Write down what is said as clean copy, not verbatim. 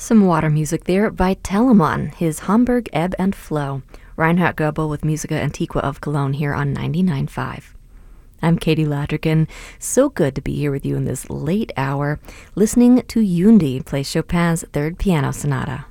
Some water music there by Telemann, his Hamburg Ebb and Flow. Reinhard Goebel with Musica Antiqua of Cologne here on 99.5. I'm Katie Ladrigan. So good to be here with you in this late hour, listening to Yundi play Chopin's Third Piano Sonata.